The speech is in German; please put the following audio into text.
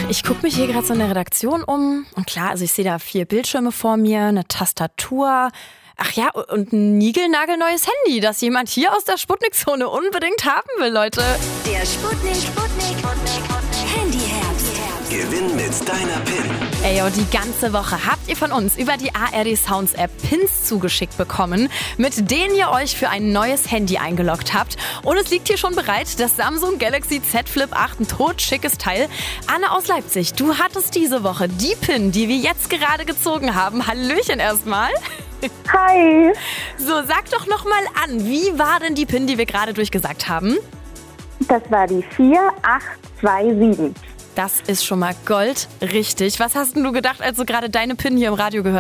Ich gucke mich hier gerade so in der Redaktion um und klar, also ich sehe da 4 Bildschirme vor mir, eine Tastatur. Ach ja, und ein niegelnagelneues Handy, das jemand hier aus der Sputnik-Zone unbedingt haben will, Leute. Der Sputnik Handyherbst. Gewinn mit deiner PIN. Ey, und die ganze Woche habt ihr von uns über die ARD Sounds App Pins zugeschickt bekommen, mit denen ihr euch für ein neues Handy eingeloggt habt. Und es liegt hier schon bereit, das Samsung Galaxy Z Flip 8, ein totschickes Teil. Anne aus Leipzig, du hattest diese Woche die Pin, die wir jetzt gerade gezogen haben. Hallöchen erstmal. Hi. So, sag doch noch mal an, wie war denn die PIN, die wir gerade durchgesagt haben? Das war die 4827. Das ist schon mal Gold richtig. Was hast denn du gedacht, als du gerade deine PIN hier im Radio gehört hast?